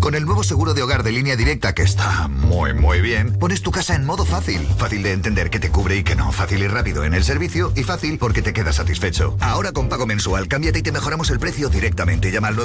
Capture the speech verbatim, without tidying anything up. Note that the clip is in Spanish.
Con el nuevo seguro de hogar de Línea Directa, que está muy, muy bien, pones tu casa en modo fácil. Fácil de entender que te cubre y que no. Fácil y rápido en el servicio y fácil porque te quedas satisfecho. Ahora con pago mensual, cámbiate y te mejoramos el precio directamente. Llama al